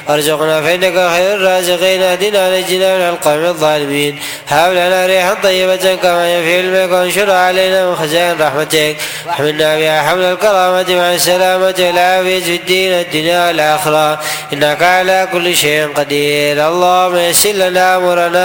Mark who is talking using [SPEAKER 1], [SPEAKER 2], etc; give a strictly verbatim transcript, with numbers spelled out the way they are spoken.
[SPEAKER 1] وارزقنا فإنك خير الرازقين. اهدنا نجنا من القوم الظالمين. هب لنا ريحا طيبة كما في علمك وانشر علينا من خزائن رحمتك واحملنا بها حمل الكرامة مع السلامة والعافية في الدين الدنيا والآخرة إنك على كل شيء قدير. اللهم يسر لنا أمورنا